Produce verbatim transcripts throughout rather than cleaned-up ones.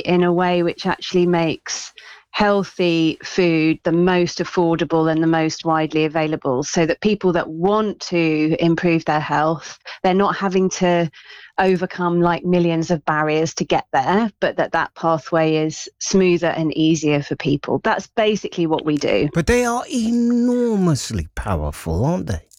in a way which actually makes healthy food the most affordable and the most widely available, so that people that want to improve their health, they're not having to overcome like millions of barriers to get there, but that that pathway is smoother and easier for people. That's basically what we do. But they are enormously powerful, aren't they?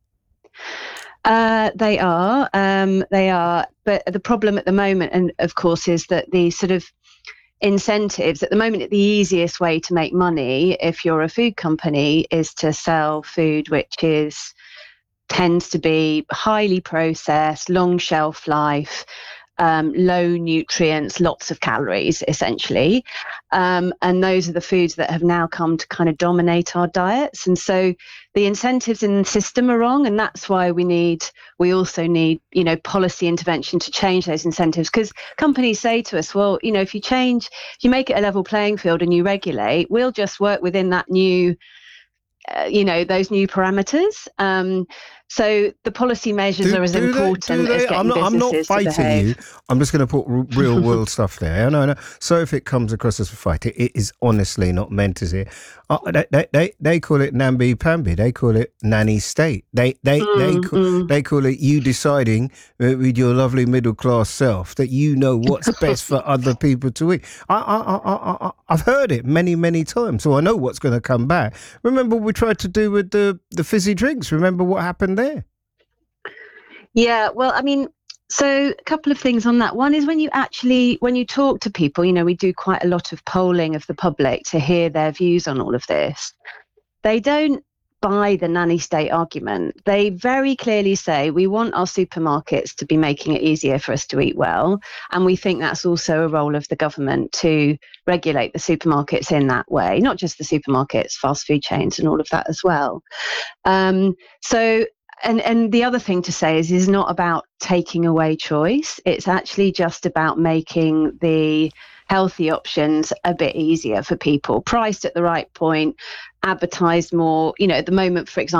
Uh, they are, um, they are. But the problem at the moment, and of course, is that the sort of incentives at the moment, the easiest way to make money if you're a food company is to sell food which is tends to be highly processed, long shelf life, um, low nutrients, lots of calories, essentially. Um, and those are the foods that have now come to kind of dominate our diets. And so the incentives in the system are wrong. And that's why we need, we also need, you know, policy intervention to change those incentives. Because companies say to us, well, you know, if you change, if you make it a level playing field and you regulate, we'll just work within that new Uh, you know, those new parameters. Um, so the policy measures Do, are as do important they, do as they? getting I'm not, I'm not businesses to fighting behave. you. I'm just going to put r- real world stuff there. I know, I know. So if it comes across as a fight, it, it is honestly not meant, is it? Uh, they, they, they, they call it namby-pamby. They call it nanny state. They, they, Mm, they, call, mm. they call it you deciding uh, with your lovely middle class self that you know what's best for other people to eat. I, I, I, I, I, I've heard it many, many times, so I know what's going to come back. Remember what we tried to do with the, the fizzy drinks? Remember what happened there? Yeah, well, I mean, so a couple of things on that. One is when you actually, when you talk to people, you know, we do quite a lot of polling of the public to hear their views on all of this. They don't buy the nanny state argument. They very clearly say we want our supermarkets to be making it easier for us to eat well. And we think that's also a role of the government to regulate the supermarkets in that way, not just the supermarkets, fast food chains and all of that as well. Um, so And and the other thing to say is, is not about taking away choice. It's actually just about making the healthy options a bit easier for people, priced at the right point, advertised more. You know, at the moment, for example,